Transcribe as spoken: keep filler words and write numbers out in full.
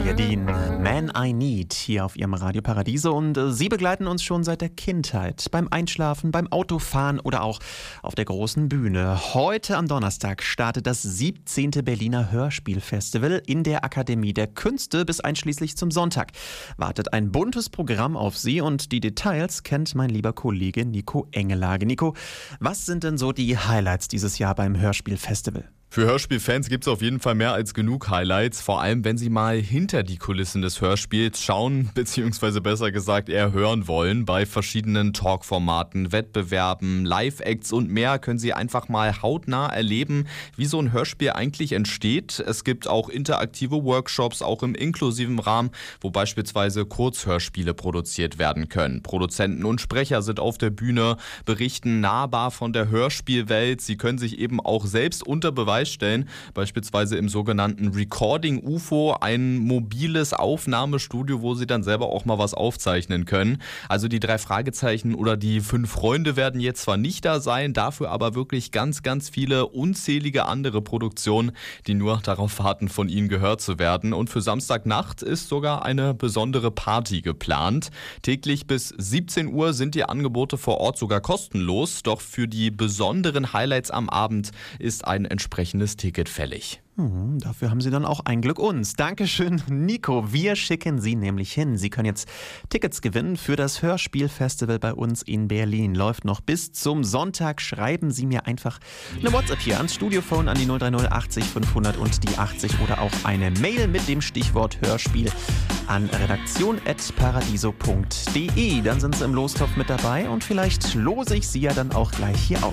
Dean, Man I Need, hier auf ihrem Radio Paradiso. Und äh, sie begleiten uns schon seit der Kindheit. Beim Einschlafen, beim Autofahren oder auch auf der großen Bühne. Heute am Donnerstag startet das siebzehnte Berliner Hörspielfestival in der Akademie der Künste bis einschließlich zum Sonntag. Wartet ein buntes Programm auf Sie und die Details kennt mein lieber Kollege Nico Engelage. Nico, was sind denn so die Highlights dieses Jahr beim Hörspielfestival? Für Hörspielfans gibt es auf jeden Fall mehr als genug Highlights, vor allem wenn sie mal hinter die Kulissen des Hörspiels schauen, beziehungsweise besser gesagt eher hören wollen. Bei verschiedenen Talkformaten, Wettbewerben, Live-Acts und mehr können sie einfach mal hautnah erleben, wie so ein Hörspiel eigentlich entsteht. Es gibt auch interaktive Workshops, auch im inklusiven Rahmen, wo beispielsweise Kurzhörspiele produziert werden können. Produzenten und Sprecher sind auf der Bühne, berichten nahbar von der Hörspielwelt. Sie können sich eben auch selbst unter Beweis stellen, beispielsweise im sogenannten Recording U F O, ein mobiles Aufnahmestudio, wo sie dann selber auch mal was aufzeichnen können. Also die drei Fragezeichen oder die fünf Freunde werden jetzt zwar nicht da sein, dafür aber wirklich ganz, ganz viele unzählige andere Produktionen, die nur darauf warten, von ihnen gehört zu werden. Und für Samstagnacht ist sogar eine besondere Party geplant. Täglich bis siebzehn Uhr sind die Angebote vor Ort sogar kostenlos, doch für die besonderen Highlights am Abend ist ein entsprechendes Ticket fällig. Hm, dafür haben Sie dann auch ein Glück uns. Dankeschön, Nico. Wir schicken Sie nämlich hin. Sie können jetzt Tickets gewinnen für das Hörspielfestival bei uns in Berlin. Läuft noch bis zum Sonntag. Schreiben Sie mir einfach eine WhatsApp hier ans Studiophone an die null drei null achtzig fünfhundert und die achtzig oder auch eine Mail mit dem Stichwort Hörspiel an redaktion at paradiso punkt de. Dann sind Sie im Lostopf mit dabei und vielleicht lose ich Sie ja dann auch gleich hier aus.